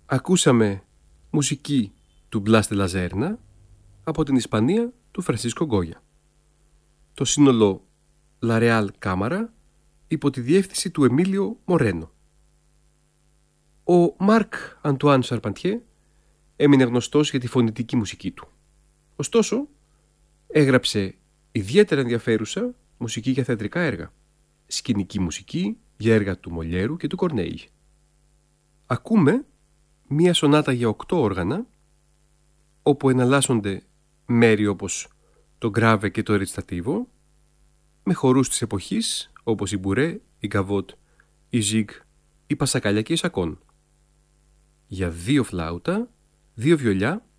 Ακούσαμε μουσική του Μπλας ντε Λαζέρνα από την Ισπανία του Φρανσίσκο Γκόγια. Το σύνολο La Real Cámara υπό τη διεύθυνση του Εμίλιο Μορένο. Ο Μάρκ Αντουάν Σαρπαντιέ έμεινε γνωστός για τη φωνητική μουσική του. Ωστόσο, έγραψε ιδιαίτερα ενδιαφέρουσα μουσική για θεατρικά έργα, σκηνική μουσική για έργα του Μολιέρου και του Κορνέι. Ακούμε μία σονάτα για 8 όργανα, όπου εναλλάσσονται μέρη όπως το γκράβε και το ρετσιτατίβο, με χορούς της εποχής όπως η Μπουρέ, η Γκαβότ, η Ζιγκ, η Πασακάλια και η Σακόν. Για 2 φλάουτα, 2 βιολιά